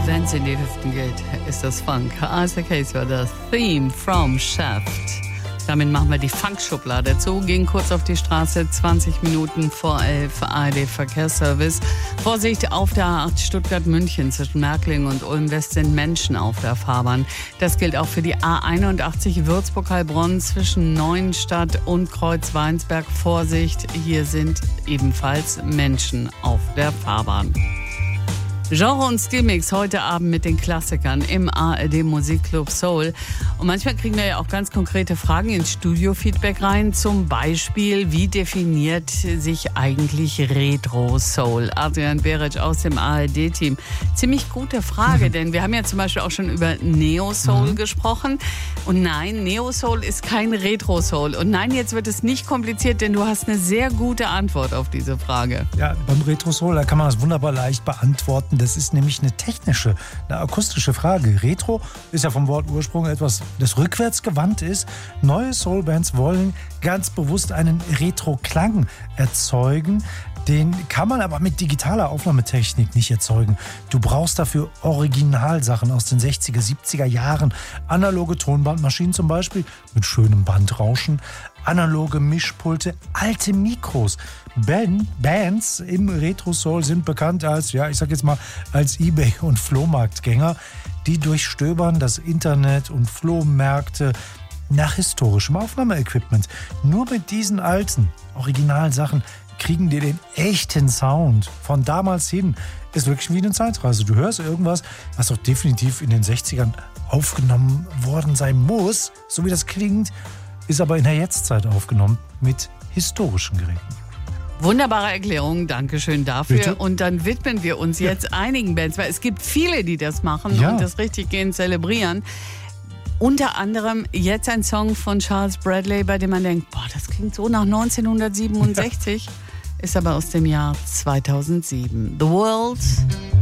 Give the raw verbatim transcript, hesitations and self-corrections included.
wenn's in die Hüften geht, ist das Funk. Isaac Hayes war das Theme from Shaft. Damit machen wir die Funk-Schublade zu, gehen kurz auf die Straße, zwanzig Minuten vor elf, A R D-Verkehrsservice. Vorsicht, auf der A acht Stuttgart-München zwischen Märkling und Ulm-West sind Menschen auf der Fahrbahn. Das gilt auch für die A einundachtzig Würzburg-Heilbronn zwischen Neuenstadt und Kreuzweinsberg. Vorsicht, hier sind ebenfalls Menschen auf der Fahrbahn. Genre und Stilmix heute Abend mit den Klassikern im A R D Musikclub Soul. Und manchmal kriegen wir ja auch ganz konkrete Fragen ins Studio-Feedback rein. Zum Beispiel, wie definiert sich eigentlich Retro-Soul? Adrian Beric aus dem A R D-Team. Ziemlich gute Frage, denn wir haben ja zum Beispiel auch schon über Neo-Soul mhm. gesprochen. Und nein, Neo-Soul ist kein Retro-Soul. Und nein, jetzt wird es nicht kompliziert, denn du hast eine sehr gute Antwort auf diese Frage. Ja, beim Retro-Soul, da kann man das wunderbar leicht beantworten. Das ist nämlich eine technische, eine akustische Frage. Retro ist ja vom Wort Ursprung etwas, das rückwärts gewandt ist. Neue Soulbands wollen ganz bewusst einen Retro-Klang erzeugen. Den kann man aber mit digitaler Aufnahmetechnik nicht erzeugen. Du brauchst dafür Originalsachen aus den sechziger, siebziger Jahren. Analoge Tonbandmaschinen zum Beispiel mit schönem Bandrauschen. Analoge Mischpulte, alte Mikros. Band, Bands im Retro-Soul sind bekannt als, ja, ich sag jetzt mal, als eBay- und Flohmarktgänger. Die durchstöbern das Internet und Flohmärkte nach historischem Aufnahmeequipment. Nur mit diesen alten Originalsachen kriegen die den echten Sound von damals hin. Ist wirklich wie eine Zeitreise. Du hörst irgendwas, was doch definitiv in den sechzigern aufgenommen worden sein muss, so wie das klingt, ist aber in der Jetztzeit aufgenommen mit historischen Geräten. Wunderbare Erklärung, Dankeschön dafür. Bitte? Und dann widmen wir uns jetzt ja. einigen Bands, weil es gibt viele, die das machen ja. und das richtig gehen zelebrieren. Unter anderem jetzt ein Song von Charles Bradley, bei dem man denkt, boah, das klingt so nach neunzehnhundertsiebenundsechzig, ja. ist aber aus dem Jahr zweitausendsieben. The World